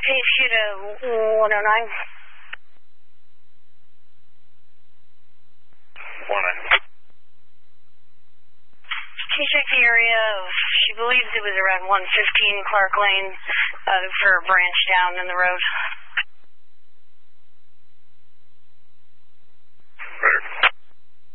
KSQ to 109. 109. Can you check the area of, she believes it was around 115 Clark Lane for a branch down in the road.